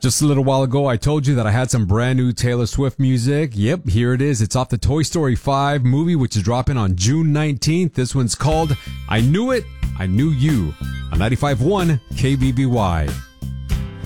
Just a little while ago, I told you that I had some brand new Taylor Swift music. Yep, here it is. It's off the Toy Story 5 movie, which is dropping on June 19th. This one's called I Knew It, I Knew You on 95.1 KBBY.